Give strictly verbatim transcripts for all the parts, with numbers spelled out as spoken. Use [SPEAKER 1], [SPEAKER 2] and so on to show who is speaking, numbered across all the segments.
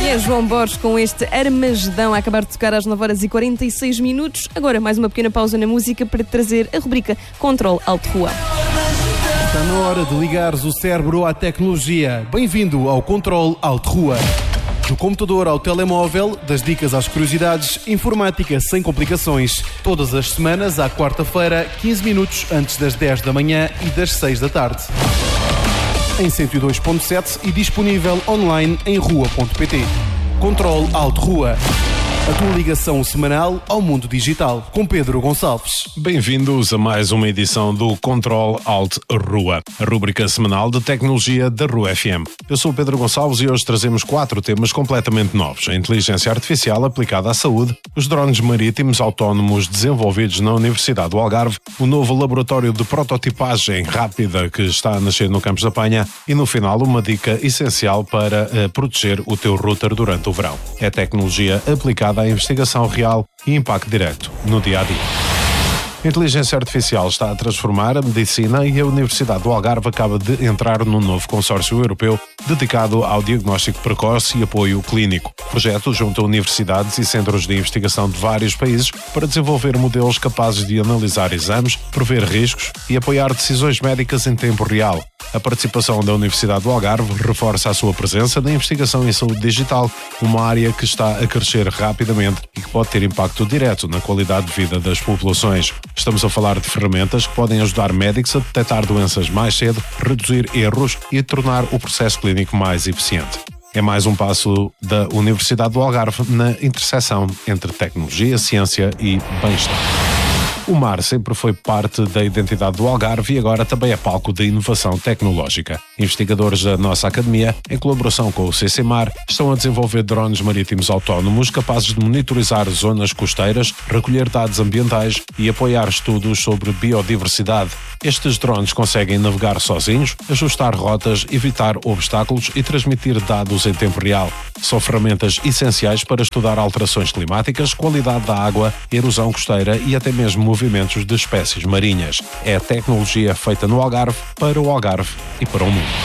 [SPEAKER 1] É João Borges com este Armagedão a acabar de tocar às nove horas e quarenta e seis minutos. Agora mais uma pequena pausa na música para trazer a rubrica Controle Alto Rua.
[SPEAKER 2] Está na hora de ligares o cérebro à tecnologia. Bem-vindo ao Controle Alto Rua. Do computador ao telemóvel, das dicas às curiosidades, informática sem complicações. Todas as semanas, à quarta-feira, quinze minutos antes das dez da manhã e das seis da tarde. Em cento e dois ponto sete e disponível online em rua ponto pt. Controle Alto Rua. A tua ligação semanal ao mundo digital, com Pedro Gonçalves.
[SPEAKER 3] Bem-vindos a mais uma edição do Controle Alto Rua, a rúbrica semanal de tecnologia da Rua F M. Eu sou o Pedro Gonçalves e hoje trazemos quatro temas completamente novos: a inteligência artificial aplicada à saúde, os drones marítimos autónomos desenvolvidos na Universidade do Algarve, o novo laboratório de prototipagem rápida que está a nascer no Campos da Penha e, no final, uma dica essencial para uh, proteger o teu router durante o verão. É tecnologia aplicada à investigação real e impacto direto no dia-a-dia. A inteligência artificial está a transformar a medicina e a Universidade do Algarve acaba de entrar num novo consórcio europeu dedicado ao diagnóstico precoce e apoio clínico. O projeto junta universidades e centros de investigação de vários países para desenvolver modelos capazes de analisar exames, prever riscos e apoiar decisões médicas em tempo real. A participação da Universidade do Algarve reforça a sua presença na investigação em saúde digital, uma área que está a crescer rapidamente e que pode ter impacto direto na qualidade de vida das populações. Estamos a falar de ferramentas que podem ajudar médicos a detectar doenças mais cedo, reduzir erros e tornar o processo clínico mais eficiente. É mais um passo da Universidade do Algarve na interseção entre tecnologia, ciência e bem-estar. O mar sempre foi parte da identidade do Algarve e agora também é palco de inovação tecnológica. Investigadores da nossa academia, em colaboração com o C C Mar, estão a desenvolver drones marítimos autónomos capazes de monitorizar zonas costeiras, recolher dados ambientais e apoiar estudos sobre biodiversidade. Estes drones conseguem navegar sozinhos, ajustar rotas, evitar obstáculos e transmitir dados em tempo real. São ferramentas essenciais para estudar alterações climáticas, qualidade da água, erosão costeira e até mesmo movimentos de espécies marinhas. É a tecnologia feita no Algarve, para o Algarve e para o mundo.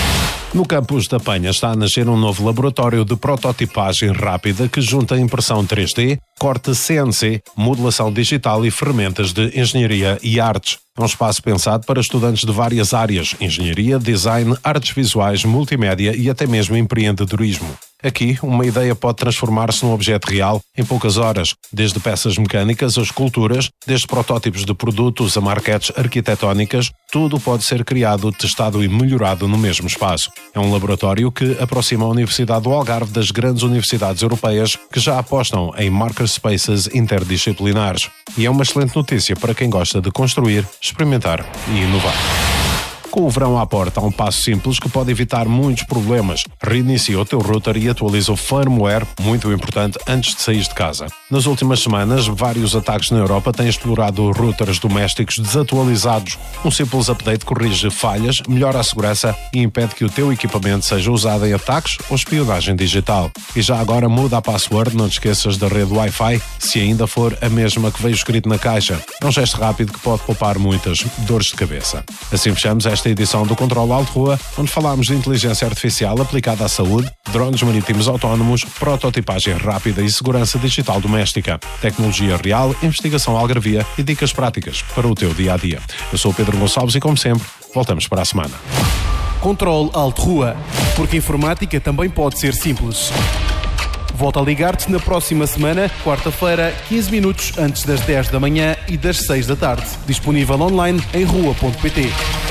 [SPEAKER 3] No Campos da Penha está a nascer um novo laboratório de prototipagem rápida que junta impressão três D, corte C N C, modelação digital e ferramentas de engenharia e artes. É um espaço pensado para estudantes de várias áreas: engenharia, design, artes visuais, multimédia e até mesmo empreendedorismo. Aqui, uma ideia pode transformar-se num objeto real em poucas horas, desde peças mecânicas a esculturas, desde protótipos de produtos a maquetes arquitetónicas, tudo pode ser criado, testado e melhorado no mesmo espaço. É um laboratório que aproxima a Universidade do Algarve das grandes universidades europeias que já apostam em makerspaces interdisciplinares. E é uma excelente notícia para quem gosta de construir, experimentar e inovar. Com o verão à porta, há um passo simples que pode evitar muitos problemas. Reinicia o teu router e atualiza o firmware, muito importante, antes de sair de casa. Nas últimas semanas, vários ataques na Europa têm explorado routers domésticos desatualizados. Um simples update corrige falhas, melhora a segurança e impede que o teu equipamento seja usado em ataques ou espionagem digital. E já agora muda a password, não te esqueças da rede Wi-Fi, se ainda for a mesma que veio escrito na caixa. É um gesto rápido que pode poupar muitas dores de cabeça. Assim fechamos esta edição do Controle Alto Rua, onde falámos de inteligência artificial aplicada à saúde, drones marítimos autónomos, prototipagem rápida e segurança digital doméstica, tecnologia real, investigação algarvia e dicas práticas para o teu dia-a-dia. Eu sou o Pedro Gonçalves e, como sempre, voltamos para a semana.
[SPEAKER 2] Controle Alto Rua, porque a informática também pode ser simples. Volto a ligar-te na próxima semana, quarta-feira, quinze minutos antes das dez da manhã e das seis da tarde. Disponível online em rua ponto pt.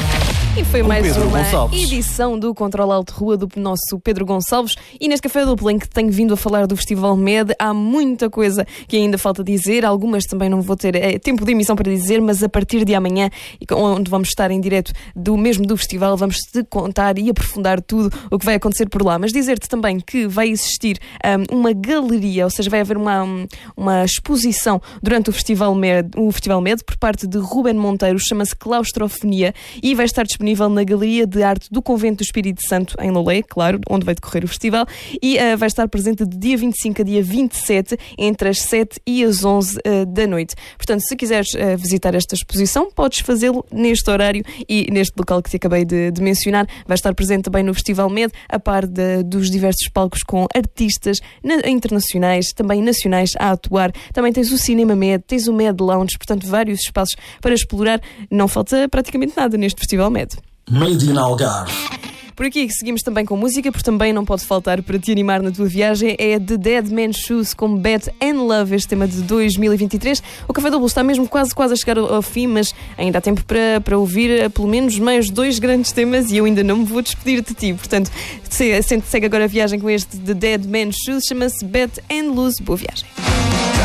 [SPEAKER 1] E foi
[SPEAKER 2] Com
[SPEAKER 1] mais
[SPEAKER 2] Pedro
[SPEAKER 1] uma
[SPEAKER 2] Gonçalves.
[SPEAKER 1] edição do Controle Alto Rua do nosso Pedro Gonçalves. E neste Café Duplo, em que tenho vindo a falar do Festival Med, há muita coisa que ainda falta dizer. Algumas também não vou ter é, tempo de emissão para dizer, mas a partir de amanhã, onde vamos estar em direto do mesmo do festival, vamos te contar e aprofundar tudo o que vai acontecer por lá. Mas dizer-te também que vai existir um, uma galeria, ou seja, vai haver uma, uma exposição durante o Festival Med, o Festival Med por parte de Ruben Monteiro, chama-se Claustrofonia, e vai estar disponível disponível na Galeria de Arte do Convento do Espírito Santo, em Lolé, claro, onde vai decorrer o festival, e uh, vai estar presente de dia vinte e cinco a dia vinte e sete, entre as sete e as onze uh, da noite. Portanto, se quiseres uh, visitar esta exposição, podes fazê-lo neste horário e neste local que te acabei de, de mencionar. Vai estar presente também no Festival Med, a par de, dos diversos palcos com artistas na, internacionais, também nacionais, a atuar. Também tens o Cinema Med, tens o Med Lounge, portanto, vários espaços para explorar. Não falta praticamente nada neste Festival Med.
[SPEAKER 4] Made in Algarve.
[SPEAKER 1] Por aqui seguimos também com música, porque também não pode faltar para te animar na tua viagem. É The Dead Man's Shoes com Bet and Love, este tema de dois mil e vinte e três. O Café do Blues está mesmo quase, quase a chegar ao, ao fim, mas ainda há tempo para, para ouvir pelo menos meios dois grandes temas e eu ainda não me vou despedir de ti. Portanto, segue agora a viagem com este The Dead Man's Shoes, chama-se Bet and Lose. Boa viagem.